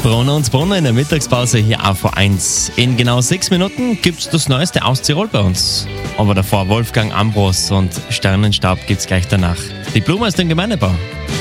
Brunner und Brunner in der Mittagspause hier auf V1. In genau 6 Minuten gibt's das Neueste aus Tirol bei uns. Aber davor Wolfgang Ambros und Sternenstaub gibt's gleich danach. Die Blume aus dem Gemeindebau.